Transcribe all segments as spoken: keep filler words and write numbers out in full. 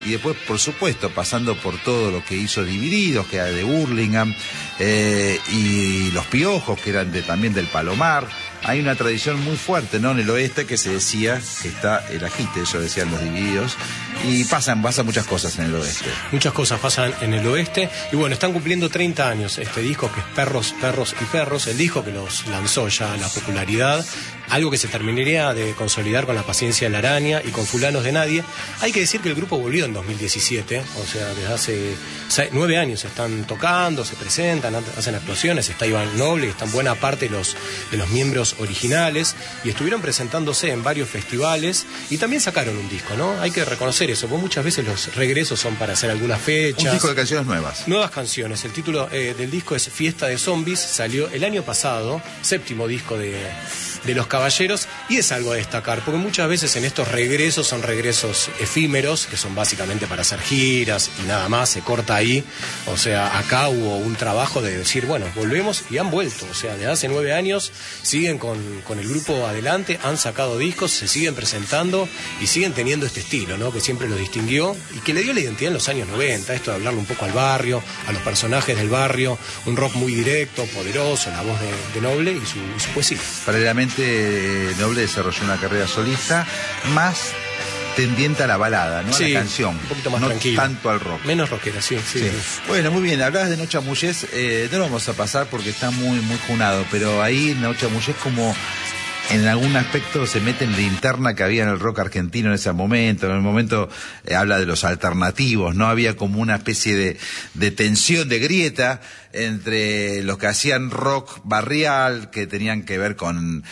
Y después, por supuesto, pasando por todo lo que hizo Divididos, que era de Burlingame, eh, y Los Piojos, que eran de, también del Palomar. Hay una tradición muy fuerte, ¿no?, en el oeste, que se decía que está el ajite, eso decían los Divididos, y pasan, pasan muchas cosas en el oeste. Muchas cosas pasan en el oeste, y bueno, están cumpliendo treinta años este disco, que es Perros, Perros y Perros, el disco que los lanzó ya a la popularidad, algo que se terminaría de consolidar con La Paciencia de la Araña y con Fulanos de Nadie. Hay que decir que el grupo volvió en dos mil diecisiete, o sea, desde hace seis, nueve años están tocando, se presentan, hacen actuaciones, está Iván Noble, están buena parte de los, de los miembros originales, y estuvieron presentándose en varios festivales, y también sacaron un disco, ¿no? Hay que reconocer eso, porque muchas veces los regresos son para hacer algunas fechas. Un disco de canciones nuevas. Nuevas canciones. El título eh, del disco es Fiesta de Zombies, salió el año pasado, séptimo disco de... de Los Caballeros, y es algo a destacar, porque muchas veces en estos regresos son regresos efímeros, que son básicamente para hacer giras y nada más, se corta ahí. O sea, acá hubo un trabajo de decir, bueno, volvemos, y han vuelto, o sea, desde hace nueve años siguen con, con el grupo adelante, han sacado discos, se siguen presentando y siguen teniendo este estilo, ¿no?, que siempre los distinguió y que le dio la identidad en los años noventa, esto de hablarle un poco al barrio, a los personajes del barrio, un rock muy directo, poderoso, la voz de, de Noble y su, y su poesía. Paralelamente, Noble desarrolló una carrera solista más tendiente a la balada, ¿no? Sí, a la canción, un poquito más no tranquila, tanto al rock. Menos rockera, sí, sí, sí. sí. Bueno, muy bien, hablabas de Noche Amullés, eh, no lo vamos a pasar porque está muy, muy junado, pero ahí Noche Amullés como... en algún aspecto se mete en la interna que había en el rock argentino en ese momento. En el momento eh, habla de los alternativos, ¿no? Había como una especie de, de tensión, de grieta entre los que hacían rock barrial, que tenían que ver con,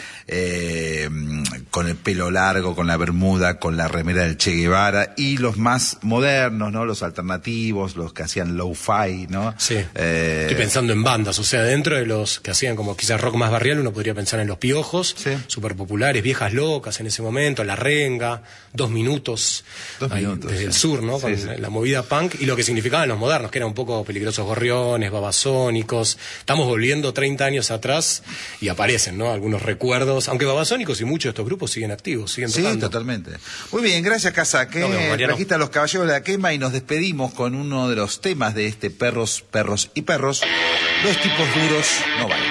eh, con el pelo largo, con la bermuda, con la remera del Che Guevara, y los más modernos, ¿no? Los alternativos, los que hacían lo-fi, ¿no? Sí. Eh... Estoy pensando en bandas, o sea, dentro de los que hacían como quizás rock más barrial, uno podría pensar en Los Piojos, sí, súper populares, Viejas Locas en ese momento, La Renga, Dos Minutos, Dos ahí, minutos desde sí. el sur, ¿no? Con sí, sí. la movida punk, y lo que significaban los modernos, que eran un poco Peligrosos Gorriones, Babasónicos. Estamos volviendo treinta años atrás y aparecen, ¿no?, algunos recuerdos, aunque Babasónicos y muchos de estos grupos siguen activos, siguen tocando. Sí, totalmente. Muy bien, gracias, Casaque. No, no, trajiste a Los Caballeros de la Quema, y nos despedimos con uno de los temas de este Perros, Perros y Perros. Los tipos duros no valen.